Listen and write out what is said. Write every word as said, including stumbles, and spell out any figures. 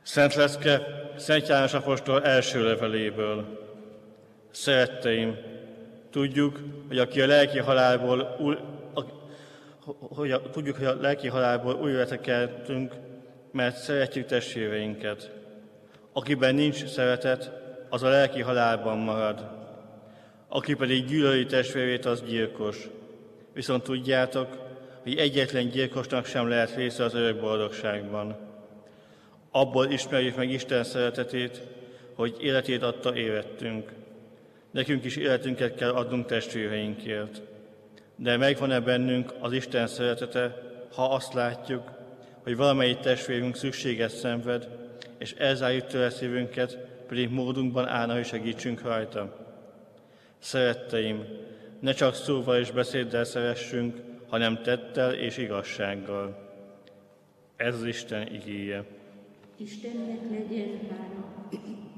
Szent Lecke Szent János apostol első leveléből. Szeretteim, tudjuk, hogy aki a lelki halálból új, a, hogy a, tudjuk, hogy a lelki halálból újra tekertünk, mert szeretjük testvéreinket. Akiben nincs szeretet, az a lelki halálban marad. Aki pedig gyűlöli testvérét, az gyilkos. Viszont tudjátok, hogy egyetlen gyilkosnak sem lehet része az örök boldogságban. Abból ismerjük meg Isten szeretetét, hogy életét adta érettünk. Nekünk is életünket kell adnunk testvéreinkért. De megvan-e bennünk az Isten szeretete, ha azt látjuk, hogy valamelyik testvérünk szükséget szenved, és elzárjuk tőle szívünket, pedig módunkban állna, hogy segítsünk rajta. Szeretteim, ne csak szóval és beszéddel szeressünk, hanem tettel és igazsággal. Ez az Isten igéje. Istennek legyen